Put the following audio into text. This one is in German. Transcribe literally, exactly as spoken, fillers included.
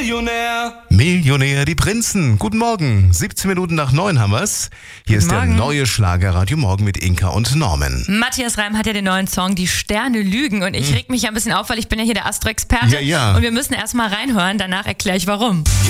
Millionär. Millionär, die Prinzen. Guten Morgen. siebzehn Minuten nach neun haben wir's. Hier Guten ist der Morgen. neue Schlager Radio Morgen mit Inka und Norman. Matthias Reim hat ja den neuen Song Die Sterne lügen und ich reg mich ja ein bisschen auf, weil ich bin ja hier der Astro-Experte Ja, ja. und wir müssen erstmal reinhören, danach erkläre ich warum.